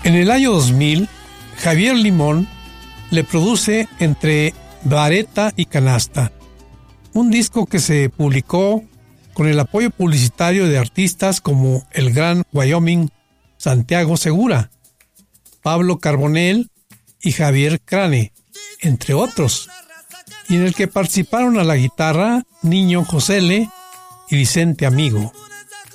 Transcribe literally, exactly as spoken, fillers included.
En el año dos mil, Javier Limón le produce Entre Vareta y Canasta, un disco que se publicó con el apoyo publicitario de artistas como el Gran Wyoming, Santiago Segura, Pablo Carbonell y Javier Crane, entre otros, y en el que participaron a la guitarra Niño Josele y Vicente Amigo.